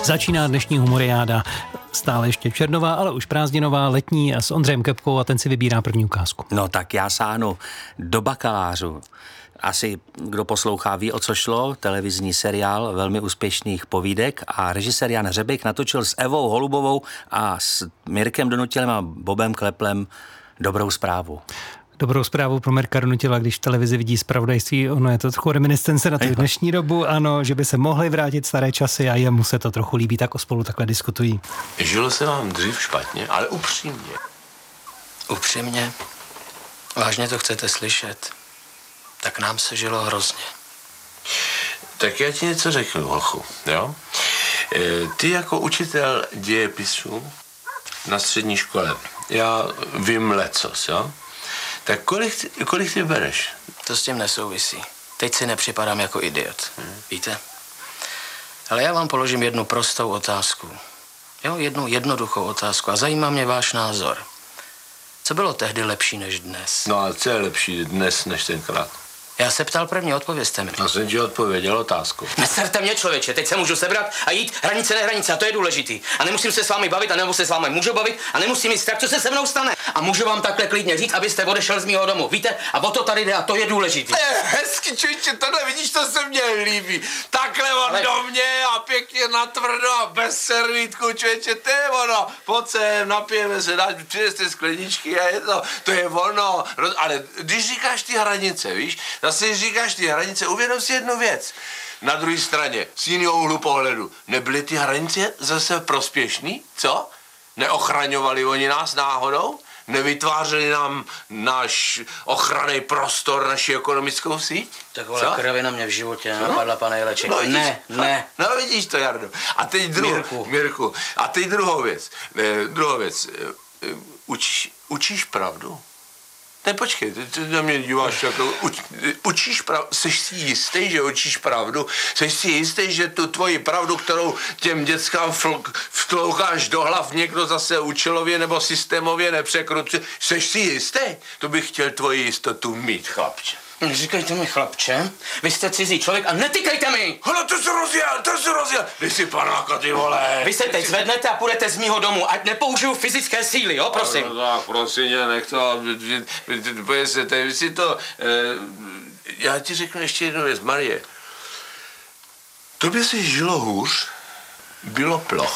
Začíná dnešní humoriáda. Stále ještě červnová, ale už prázdninová, letní a s Ondřejem Kepkou a ten si vybírá první ukázku. No tak já sáhnu do Bakalářů. Asi kdo poslouchá ví, o co šlo, televizní seriál velmi úspěšných povídek a režisér Jan Hřebejk natočil s Evou Holubovou a s Mirkem Donutilem a Bobem Kleplem Dobrou zprávu. Dobrou zprávu pro Mirka Donutila, když v televizi vidí zpravodajství, ono je to trochu reminiscence na tu dnešní dobu, ano, že by se mohly vrátit staré časy a jemu se to trochu líbí, tak o spolu takhle diskutují. Žilo se vám dřív špatně, ale upřímně. Upřímně? Vážně to chcete slyšet? Tak nám se žilo hrozně. Tak já ti něco řeknu, hochu, jo? Ty jako učitel dějepisu na střední škole, já vím lecos, jo? Tak kolik ty bereš? To s tím nesouvisí. Teď si nepřipadám jako idiot, víte? Ale já vám položím jednu prostou otázku. Jo, jednu jednoduchou otázku a zajímá mě váš názor. Co bylo tehdy lepší než dnes? No a co je lepší dnes než tenkrát? Já se ptal první, odpovězte mi. Já jsem ti odpověděl otázku. Neserte mě, člověče, teď se můžu sebrat a jít hranice nehranice a to je důležitý. A nemusím se s vámi bavit a nebo se s vámi můžu bavit a nemusím mít strach, co se mnou stane. A můžu vám takhle klidně říct, abyste odešel z mýho domu. Víte? A o to tady jde a to je důležitý. Hezky, člověče, tohle vidíš, to se mně líbí. Takhle on do mě a pěkně natvrdo a bez servítku, člověče, to je ono. Pojď sem, napijeme se, přineste skleničky a je to je ono. Ale když říkáš ty hranice, víš, zase říkáš ty hranice, uvědom si jednu věc. Na druhé straně, z jiného úhlu pohledu, nebyly ty hranice zase prospěšný, co? Neochraňovali oni nás náhodou? Nevytvářeli nám náš ochranný prostor, naši ekonomickou síť? Taková kravina mě v životě napadla, pane Jeleček. No, ne. No vidíš to, Jardo. A teď Mirku. A teď druhou věc. Učíš pravdu? Ne, počkej, ty na mě díváš jako, učíš pravdu, jsi si jistý, že učíš pravdu? Jsi si jistý, že tu tvoji pravdu, kterou těm dětskám vtloukáš do hlav, někdo zase účelově nebo systémově nepřekrutuje? Jsi si jistý? To bych chtěl tvoji jistotu mít, chlapče. Neříkejte mi, chlapče, vy jste cizí člověk a netykejte mi! Hele, to se rozjel! Ty jsi panáka, ty vole! Vy se teď zvednete a půjdete z mýho domu, ať nepoužiju fyzické síly, jo, prosím. No tak, prosím tě, nech to, vy si to, já ti řeknu ještě jednu věc, Marie. Tobě se žilo hůř, bylo ploch.